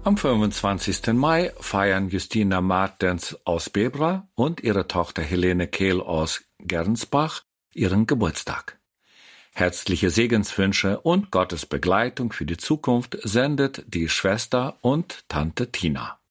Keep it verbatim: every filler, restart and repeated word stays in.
Am fünfundzwanzigsten Mai feiern Justina Martens aus Bebra und ihre Tochter Helene Kehl aus Gernsbach ihren Geburtstag. Herzliche Segenswünsche und Gottes Begleitung für die Zukunft sendet die Schwester und Tante Tina.